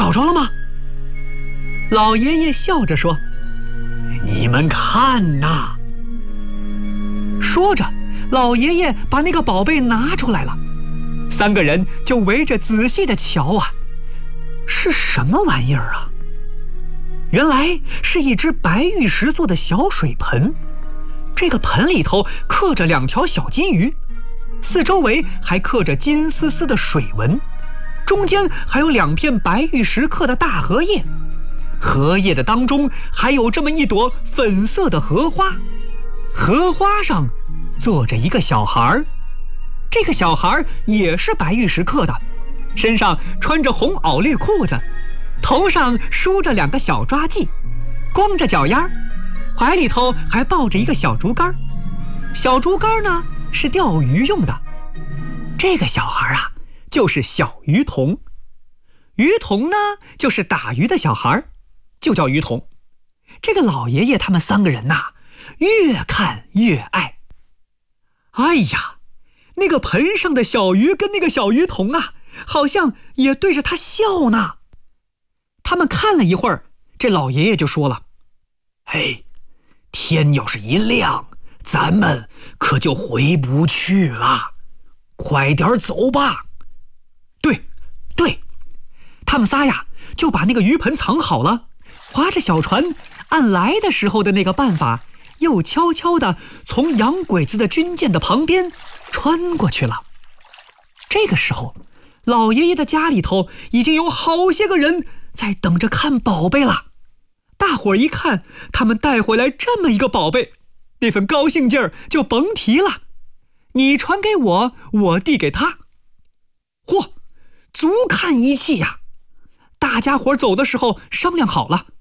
找着了吗？老爷爷笑着说：你们看呐。说着，老爷爷把那个宝贝拿出来了，三个人就围着仔细的瞧啊，是什么玩意儿啊？原来是一只白玉石做的小水盆，这个盆里头刻着2条小金鱼，四周围还刻着金丝丝的水纹，中间还有2片白玉石刻的大荷叶，荷叶的当中还有这么一朵粉色的荷花，荷花上坐着一个小孩，这个小孩也是白玉石刻的，身上穿着红袄绿裤子，头上梳着2个小抓髻，光着脚丫，怀里头还抱着一个小竹竿，小竹竿呢是钓鱼用的。这个小孩啊就是小鱼童，鱼童呢就是打鱼的小孩，就叫鱼童。这个老爷爷他们3个人呐，越看越爱。哎呀，那个盆上的小鱼跟那个小鱼童啊，好像也对着他笑呢。他们看了一会儿，这老爷爷就说了：嘿，天要是一亮，咱们可就回不去了，快点走吧。对，他们仨呀就把那个鱼盆藏好了，划着小船，按来的时候的那个办法，又悄悄地从洋鬼子的军舰的旁边穿过去了。这个时候，老爷爷的家里头已经有好些个人在等着看宝贝了。大伙儿一看他们带回来这么一个宝贝，那份高兴劲儿就甭提了。你传给我，我递给他，嚯，足看一气呀！大家伙走的时候商量好了，